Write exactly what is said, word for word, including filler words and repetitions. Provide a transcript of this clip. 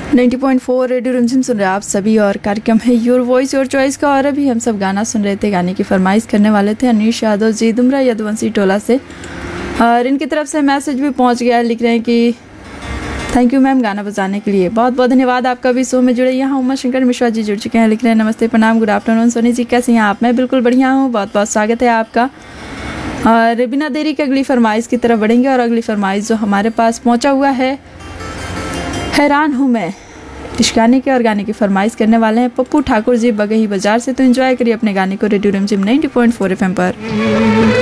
नब्बे पॉइंट चार रेडियो रिमझिम सुन रहे हैं आप सभी और कार्यक्रम है योर वॉइस योर चॉइस का। और अभी हम सब गाना सुन रहे थे, गाने की फरमाइश करने वाले थे अनीश यादव जी दुमरा यदुवंशी टोला से। और इनकी तरफ से मैसेज भी पहुंच गया, लिख रहे हैं कि थैंक यू मैम गाना बजाने के लिए, बहुत बहुत धन्यवाद आपका भी शो में जुड़े। यहाँ उमा शंकर मिश्रा जी जुड़ चुके हैं, लिख रहे हैं नमस्ते प्रणाम गुड आफ्टरनून सोनी जी, कैसे हैं आप? मैं बिल्कुल बढ़िया हूँ, बहुत बहुत स्वागत है आपका। और बिना देरी के अगली फरमाइश की तरफ बढ़ेंगे और अगली फरमाइश जो हमारे पास पहुँचा हुआ है, हैरान हूँ मैं, इस गाने के और गाने की फरमाइश करने वाले हैं पप्पू ठाकुर जी बगही बाजार से। तो एंजॉय करिए अपने गाने को रेडियो रिमझिम नब्बे पॉइंट चार एफएम पर।